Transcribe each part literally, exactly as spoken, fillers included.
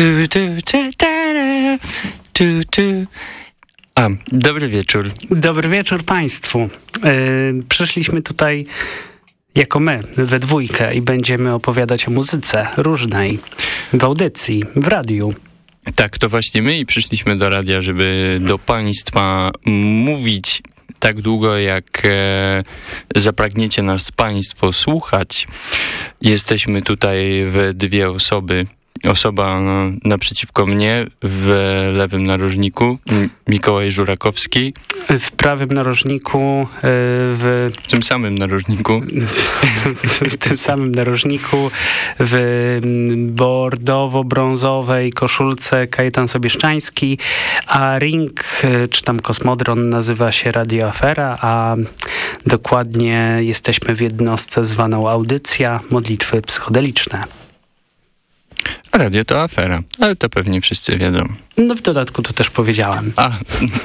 Tu, tu, tu, ta-ra, tu, tu. A, dobry wieczór. Dobry wieczór Państwu. Yy, przyszliśmy tutaj jako my, we dwójkę i będziemy opowiadać o muzyce różnej w audycji, w radiu. Tak, to właśnie my i przyszliśmy do radia, żeby do Państwa mówić tak długo, jak e, zapragniecie nas Państwo słuchać. Jesteśmy tutaj we dwie osoby. Osoba naprzeciwko mnie w lewym narożniku, Mikołaj Żurakowski. W prawym narożniku, w... W tym samym narożniku. w tym samym narożniku, w bordowo-brązowej koszulce Kajetan Sobieszczański, a ring, czy tam kosmodron nazywa się Radio Afera, a dokładnie jesteśmy w jednostce zwaną Audycja Modlitwy Psychodeliczne. A radio to afera, ale to pewnie wszyscy wiedzą. No w dodatku to też powiedziałem. A.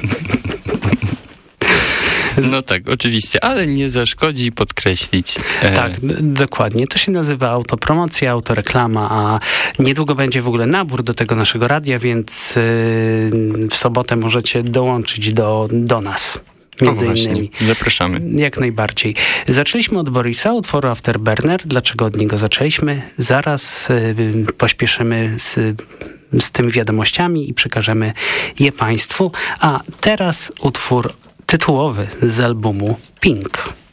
No tak, oczywiście, ale nie zaszkodzi podkreślić. E... Tak, d- dokładnie. To się nazywa autopromocja, autoreklama, a niedługo będzie w ogóle nabór do tego naszego radia, więc yy, w sobotę możecie dołączyć do, do nas. Między o, właśnie. innymi. Zapraszamy. Jak najbardziej. Zaczęliśmy od Borisa, utworu Afterburner. Dlaczego od niego zaczęliśmy? Zaraz y, pośpieszymy z, z tymi wiadomościami i przekażemy je Państwu. A teraz utwór tytułowy z albumu Pink.